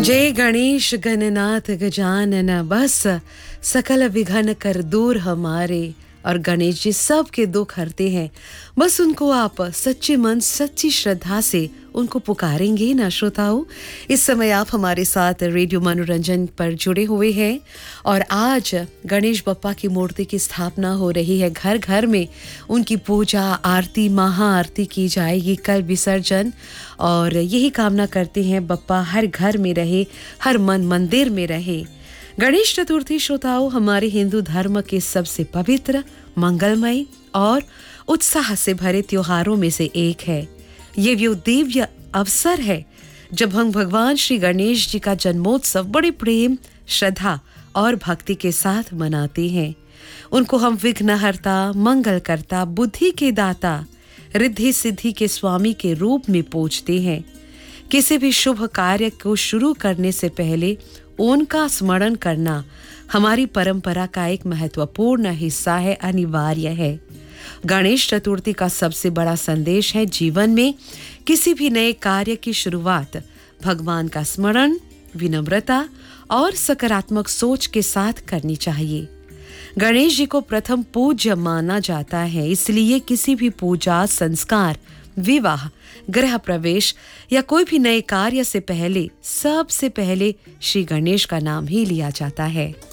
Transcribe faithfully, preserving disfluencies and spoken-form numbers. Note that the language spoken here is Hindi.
जय गणेश गणनाथ गजानन बस सकल विघ्न कर दूर हमारे। और गणेश जी सबके दुख हरते हैं, बस उनको आप सच्चे मन सच्ची श्रद्धा से उनको पुकारेंगे ना श्रोताओं। इस समय आप हमारे साथ रेडियो मनोरंजन पर जुड़े हुए हैं और आज गणेश बप्पा की मूर्ति की स्थापना हो रही है। घर घर में उनकी पूजा आरती महाआरती की जाएगी, कल विसर्जन। और यही कामना करते हैं बप्पा हर घर में रहे, हर मन मंदिर में रहे। गणेश चतुर्थी श्रोताओं हमारे हिंदू धर्म के सबसे पवित्र, मंगलमय और उत्साह से भरे त्योहारों में से एक है। ये वो दिव्य अवसर है जब हम भगवान श्री गणेश जी का जन्मोत्सव बड़े प्रेम, श्रद्धा और भक्ति के साथ मनाते हैं। उनको हम विघ्नहर्ता, मंगलकर्ता, बुद्धि के दाता, रिद्धि सिद्धि के स्वामी के रूप में पूजते हैं। किसी भी शुभ कार्य को शुरू करने से पहले उनका स्मरण करना हमारी परंपरा का एक महत्वपूर्ण हिस्सा है, अनिवार्य है। गणेश चतुर्थी का सबसे बड़ा संदेश है जीवन में किसी भी नए कार्य की शुरुआत भगवान का स्मरण, विनम्रता और सकारात्मक सोच के साथ करनी चाहिए। गणेश जी को प्रथम पूज्य माना जाता है, इसलिए किसी भी पूजा, संस्कार, विवाह, गृह प्रवेश या कोई भी नए कार्य से पहले सबसे पहले श्री गणेश का नाम ही लिया जाता है।